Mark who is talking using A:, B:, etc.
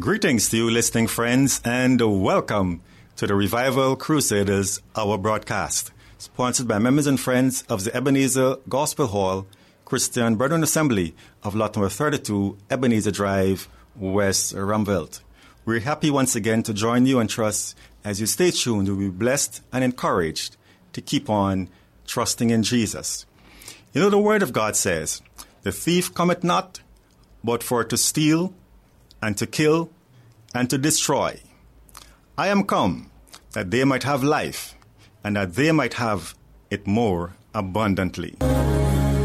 A: Greetings to you, listening friends, and welcome to the Revival Crusaders Hour broadcast, sponsored by members and friends of the Ebenezer Gospel Hall Christian Brethren Assembly of lot number 32, Ebenezer Drive, West Rumvelt. We're happy once again to join you and trust as you stay tuned, you'll be blessed and encouraged to keep on trusting in Jesus. You know, the Word of God says, "The thief cometh not, but for to steal, and to kill, and to destroy. I am come, that they might have life, and that they might have it more abundantly."